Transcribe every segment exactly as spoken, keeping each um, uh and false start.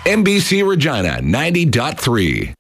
M B C Regina ninety point three.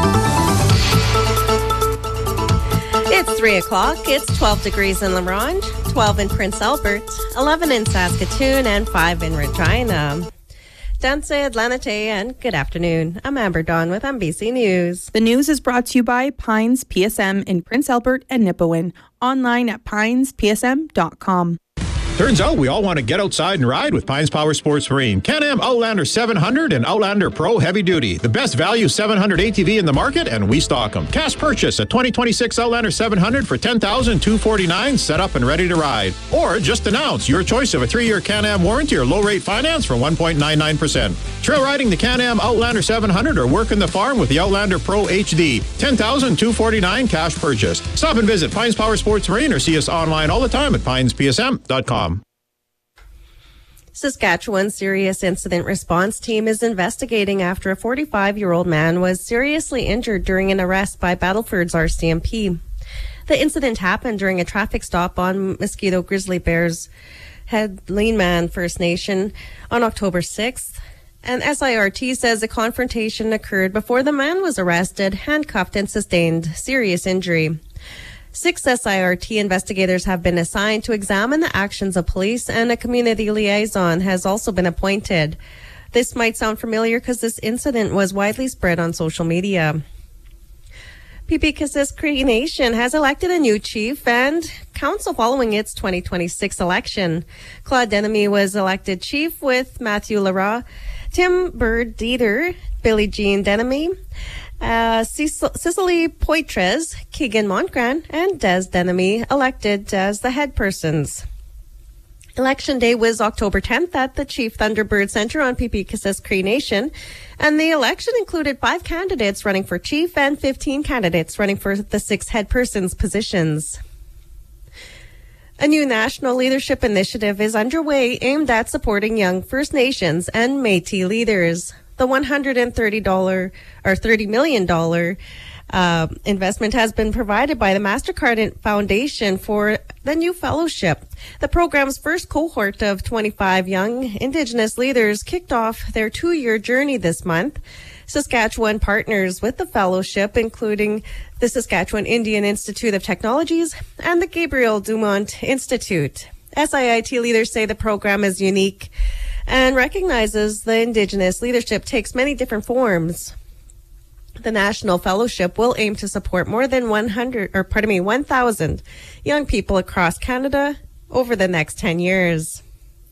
It's three o'clock. It's twelve degrees in La Ronge, twelve in Prince Albert, eleven in Saskatoon, and five in Regina. Danse Atlanite, and good afternoon. I'm Amber Dawn with M B C News. The news is brought to you by Pines P S M in Prince Albert and Nipawin. Online at pines p s m dot com. Turns out we all want to get outside and ride with Pines Power Sports Marine. Can-Am Outlander seven hundred and Outlander Pro Heavy Duty. The best value seven hundred A T V in the market, and we stock them. Cash purchase a twenty twenty-six Outlander seven hundred for ten thousand two hundred forty-nine dollars, set up and ready to ride. Or just announce your choice of a three-year Can-Am warranty or low-rate finance for one point nine nine percent. Trail riding the Can-Am Outlander seven hundred or working the farm with the Outlander Pro H D. ten thousand two hundred forty-nine dollars cash purchase. Stop and visit Pines Power Sports Marine or see us online all the time at pines p s m dot com. Saskatchewan's Serious Incident Response Team is investigating after a forty-five-year-old man was seriously injured during an arrest by Battleford's R C M P. The incident happened during a traffic stop on Mosquito Grizzly Bear's Head Leanman First Nation on October sixth. And S I R T says a confrontation occurred before the man was arrested, handcuffed, and sustained serious injury. Six S I R T investigators have been assigned to examine the actions of police, and a community liaison has also been appointed. This might sound familiar because this incident was widely spread on social media. P P Kissess Cree Nation has elected a new chief and council following its twenty twenty-six election. Claude Denemy was elected chief with Matthew Lara, Tim Bird Dieter, Billie Jean Denemy, Uh, Cicely Poitres, Keegan Montgrand, and Des Denemy elected as the head persons. Election day was October tenth at the Chief Thunderbird Centre on P P Kissess Cree Nation, and the election included five candidates running for chief and fifteen candidates running for the six head persons positions. A new national leadership initiative is underway aimed at supporting young First Nations and Métis leaders. The one hundred thirty dollars or thirty million dollars uh, investment has been provided by the MasterCard Foundation for the new fellowship. The program's first cohort of twenty-five young Indigenous leaders kicked off their two-year journey this month. Saskatchewan partners with the fellowship, including the Saskatchewan Indian Institute of Technologies and the Gabriel Dumont Institute. S I I T leaders say the program is unique and recognizes the Indigenous leadership takes many different forms. The National Fellowship will aim to support more than one hundred, or pardon me, one thousand young people across Canada over the next ten years.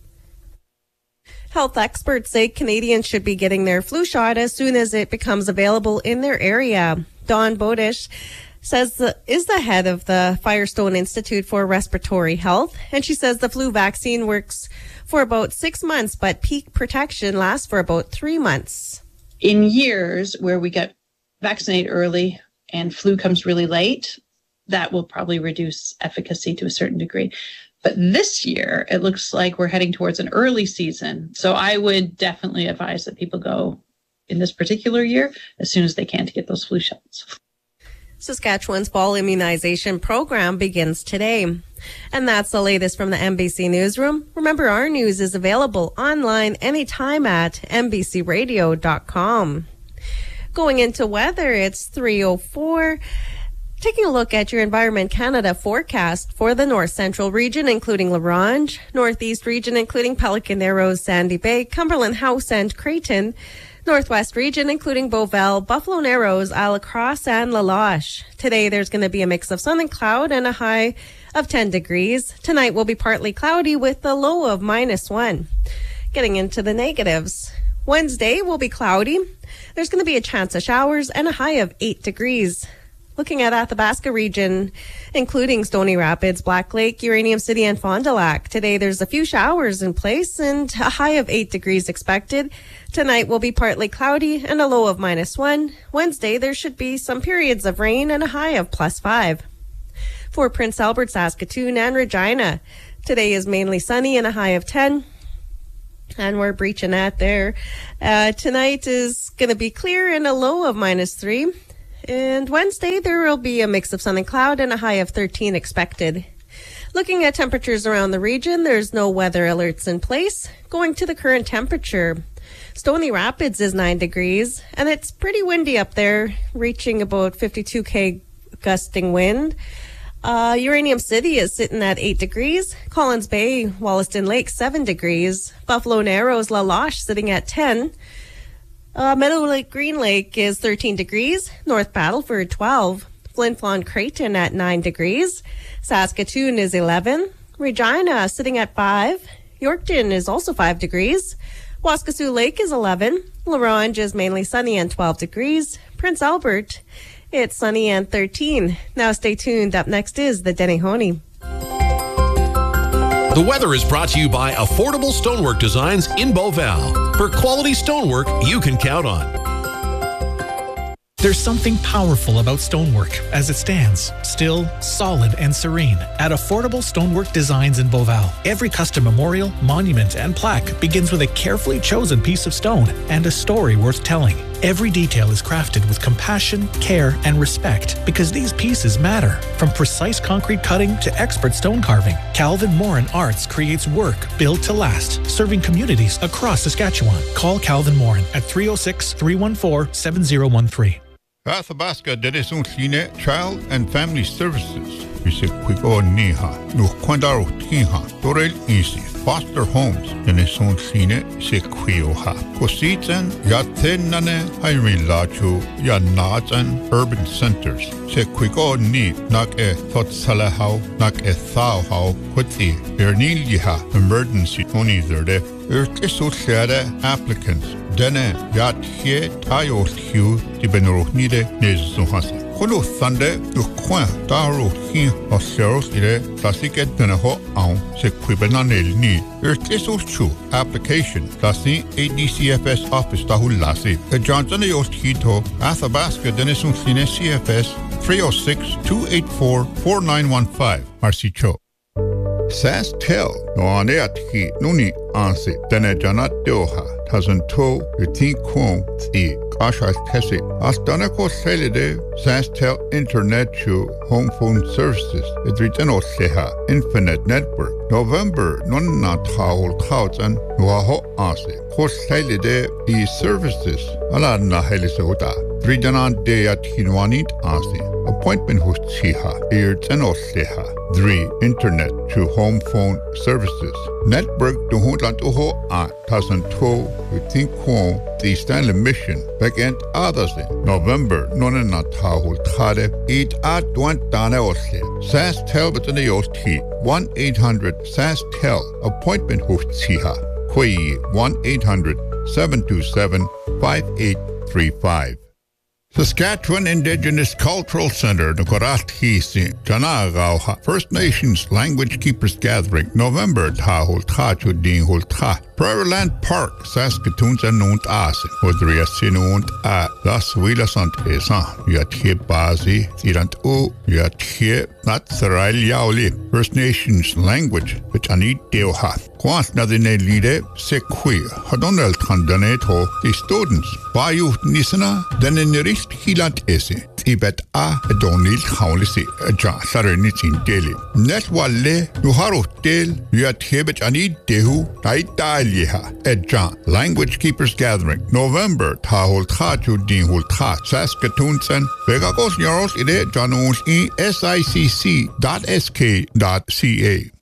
Health experts say Canadians should be getting their flu shot as soon as it becomes available in their area. Dawn Bodish says the, is the head of the Firestone Institute for Respiratory Health, and she says the flu vaccine works for about six months, but peak protection lasts for about three months. In years where we get vaccinated early and flu comes really late, that will probably reduce efficacy to a certain degree. But this year, it looks like we're heading towards an early season. So I would definitely advise that people go in this particular year as soon as they can to get those flu shots. Saskatchewan's fall immunization program begins today. And that's the latest from the M B C Newsroom. Remember, our news is available online anytime at m b c radio dot com. Going into weather, it's three oh four. Taking a look at your Environment Canada forecast for the North Central region, including La Ronge, Northeast region, including Pelican Narrows, Sandy Bay, Cumberland House, and Creighton, Northwest region, including Beauval, Buffalo Narrows, Isle Cross, and La Loche. Today, there's going to be a mix of sun and cloud and a high of ten degrees. Tonight will be partly cloudy with a low of minus one. Getting into the negatives. Wednesday will be cloudy. There's going to be a chance of showers and a high of eight degrees. Looking at Athabasca region, including Stony Rapids, Black Lake, Uranium City, and Fond du Lac. Today, there's a few showers in place and a high of eight degrees expected. Tonight will be partly cloudy and a low of minus one. Wednesday, there should be some periods of rain and a high of plus five. For Prince Albert, Saskatoon, and Regina, today is mainly sunny and a high of ten. And we're breaching that there. Uh, tonight is going to be clear and a low of minus three. And Wednesday, there will be a mix of sun and cloud and a high of thirteen expected. Looking at temperatures around the region, there's no weather alerts in place. Going to the current temperature. Stony Rapids is nine degrees, and it's pretty windy up there, reaching about fifty-two K gusting wind. Uh, Uranium City is sitting at eight degrees. Collins Bay, Wollaston Lake, seven degrees. Buffalo Narrows, La Loche sitting at ten. Uh, Meadow Lake, Green Lake is thirteen degrees. North Battleford, twelve. Flin Flon Creighton at nine degrees. Saskatoon is eleven. Regina sitting at five. Yorkton is also five degrees. Waskesiu Lake is eleven. La Ronge is mainly sunny and twelve degrees. Prince Albert, it's sunny and thirteen. Now stay tuned. Up next is the Denihoni. The weather is brought to you by Affordable Stonework Designs in Beauval. For quality stonework you can count on. There's something powerful about stonework as it stands, still, solid, and serene. At Affordable Stonework Designs in Beauval, every custom memorial, monument, and plaque begins with a carefully chosen piece of stone and a story worth telling. Every detail is crafted with compassion, care, and respect because these pieces matter. From precise concrete cutting to expert stone carving, Calvin Morin Arts creates work built to last, serving communities across Saskatchewan. Call Calvin Morin at three oh six, three one four, seven oh one three. Athabasca Denison Cine Child and Family Services. Bisikwigo Niha, Nukwandaro Tiha, Dorel Easy, Foster Homes, Denison Cine, Sequioha, Kositan, Yatenane, Irene Lachu, Yanazan, Urban Centers, Sequigo Ni, Nak e Thotsalahau, Nak e Thauhau, Huti, Berniliha, Emergency Onizerde, Urtisociade applicants, Dene, Yathe, Tayo Hugh, Tibenorohnide, Nezuhase. Kolo Thande, Ukwa, Taro, Hin, Oseros, Ire, Tasiket Denaho, Aun, Sequibananel Ni, Urtisochu, application, Tasi, A D C F S office, Tahulasi, a Johnson Yost Hito, Athabasca, Denison Cine C F S, three oh six, two eight four, four nine one five, Marcy Cho. Sas tel no aneat hi nuni ansi dene janat doha tazen to utin kwon ti kasha tesi astana ko selide Sas tel internet to home phone services edriteno seha infinite network November non not haul thousand noho ansi ko selide e services ala na helisota Drijanan de at hinwanit ansi appointment host chiha edriteno seha three internet to home phone services network to Hontland Oho at Tazen To within Kwon the Stanley Mission back-end others in November nonena tahul tade eight at one dane osle Sas tel but in the yost he one eight hundred Sas tel appointment host chiha Koi one eight hundred seven two seven five eight three five. Saskatchewan Indigenous Cultural Center, Nukorathisi, Janagauha, First Nations Language Keepers Gathering, November, Tahul Tachu Din Hulta, Prairie Land Park, Saskatoon Zanunt Asin, Udria Sinunt A, Las Wilasant Esan, Yatie Bazi, Tirant U, Yatie, Nat Sarai Yauli, First Nations Language, which Anit Deohath. Quant Nadine Lide, Sequi, Hadonel Tandaneto, the students, Bayu Nisana, then in the Rist Hilat Ese, Tibet A, Adonil Haulisi, a Jan Sarenitin Daily. Net Wale, Nuharo Del, Yatibet Anid Dehu, Naitaliha, a Jan, Language Keepers Gathering, November, Tahul Tatu Din Hulta, Saskatoonsen, Vegagos Yaros Ide, Janons E S I C C dot S K dot C A.